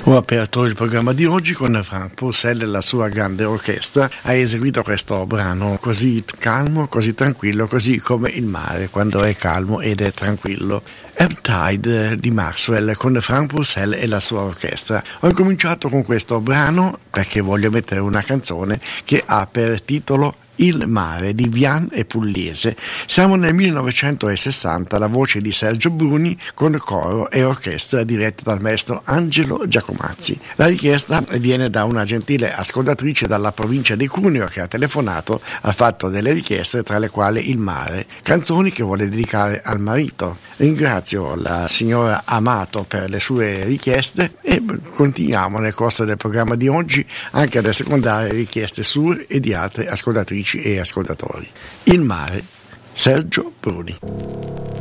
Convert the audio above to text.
Ho aperto il programma di oggi con Frank Purcell e la sua grande orchestra. Ha eseguito questo brano così calmo, così tranquillo, così come il mare quando è calmo ed è tranquillo. Ebb Tide di Maxwell con Frank Purcell e la sua orchestra. Ho incominciato con questo brano perché voglio mettere una canzone che ha per titolo Il mare di Vian e Pugliese. Siamo nel 1960, la voce di Sergio Bruni con coro e orchestra diretta dal maestro Angelo Giacomazzi. La richiesta viene da una gentile ascoltatrice dalla provincia di Cuneo che ha telefonato, ha fatto delle richieste tra le quali Il mare, canzoni che vuole dedicare al marito. Ringrazio la signora Amato per le sue richieste e continuiamo nel corso del programma di oggi anche ad assecondare richieste sue e di altre ascoltatrici e ascoltatori. Il mare, Sergio Bruni.